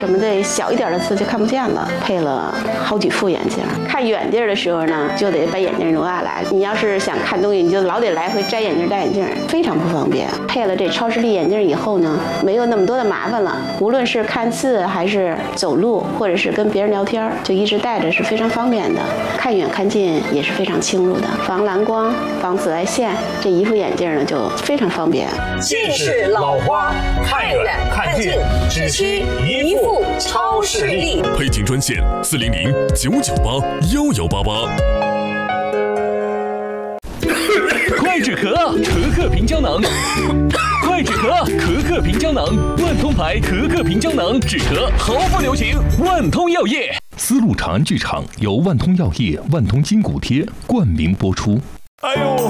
什么的小一点的字就看不见了，配了好几副眼镜。看远地儿的时候呢，就得把眼镜挪下来。你要是想看东西，你就老得来回摘眼镜戴眼镜，非常不方便。配了这超视力眼镜以后呢，没有那么多的麻烦了。无论是看字还是走路，或者是跟别人聊天，就一直戴着是非常方便的。看远看近也是非常清楚的，防蓝光、防紫外线。这一副眼镜呢就非常方便。 近视老花，看远看近，只需一副超视力。 配镜专线400-998-1188。 快止咳，咳咳平胶囊。快止咳，咳咳平胶囊，万通牌咳咳平胶囊，止咳毫不留情。万通药业。 丝路长安剧场由万通药业、万通筋骨贴冠名播出。 哎呦，